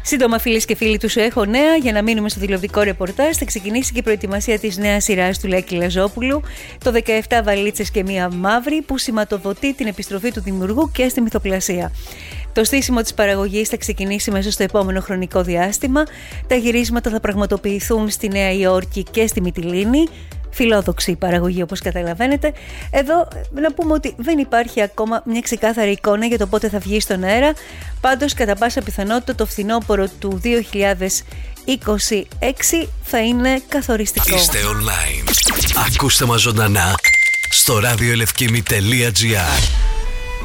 Σύντομα, φίλες και φίλοι, τους έχω νέα. Για να μείνουμε στο τηλεοπτικό ρεπορτάζ, θα ξεκινήσει και η προετοιμασία της νέας σειράς του Λάκη Λαζόπουλου, το 17 βαλίτσες και μία μαύρη, που σηματοδοτεί την επιστροφή του δημιουργού και στη μυθοπλασία. Το στήσιμο της παραγωγής θα ξεκινήσει μέσα στο επόμενο χρονικό διάστημα. Τα γυρίσματα θα πραγματοποιηθούν στη Νέα Υόρκη και στη Μυτιλήνη. Φιλόδοξη παραγωγή, όπως καταλαβαίνετε. Εδώ να πούμε ότι δεν υπάρχει ακόμα μια ξεκάθαρη εικόνα για το πότε θα βγει στον αέρα. Πάντως, κατά πάσα πιθανότητα, το φθινόπωρο του 2026 θα είναι καθοριστικό. Είστε online. Ακούστε μας ζωντανά στο radioelefkimi.gr.